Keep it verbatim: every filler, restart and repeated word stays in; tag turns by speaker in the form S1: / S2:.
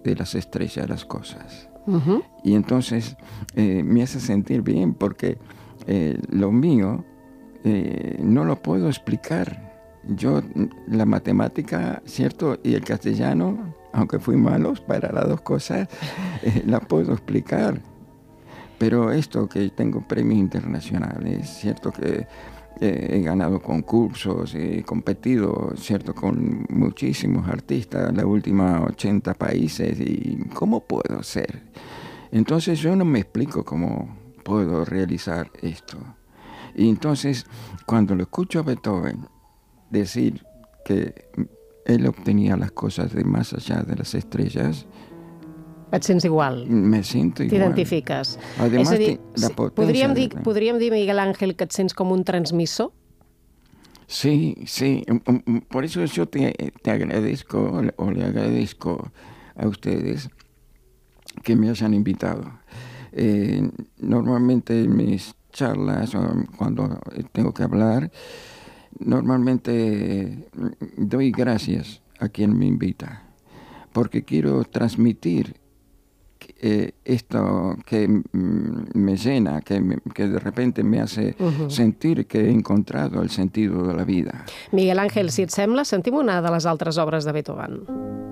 S1: de las estrellas las cosas.
S2: Uh-huh.
S1: Y entonces eh, me hace sentir bien porque eh, lo mío eh, no lo puedo explicar. Yo, la matemática, ¿cierto? Y el castellano, aunque fui malos para las dos cosas, eh, la puedo explicar. Pero esto que tengo premios internacionales, ¿cierto? Que eh, he ganado concursos, he competido, ¿cierto? Con muchísimos artistas, la última ochenta países, y ¿cómo puedo ser? Entonces yo no me explico cómo puedo realizar esto. Y entonces, cuando lo escucho a Beethoven decir que él obtenía las cosas de más allá de las estrellas,
S2: et sents igual.
S1: me siento igual.
S2: T'identifiques.
S1: Además,
S2: És a dir,
S1: la
S2: sí,
S1: potencia
S2: podríem, dir,
S1: de...
S2: podríem dir, Miguel Ángel, que et sents com un transmissor?
S1: Sí, sí. Por eso yo te, te agradezco, o le agradezco a ustedes que me hayan invitado. Eh, normalmente en mis charlas, o cuando tengo que hablar, normalmente doy gracias a quien me invita, porque quiero transmitir eh, esto que me llena, que, me, que de repente me hace uh-huh. sentir que he encontrado el sentido de la vida.
S2: Miguel Ángel, si et sembla, sentim una de les altres obres de Beethoven.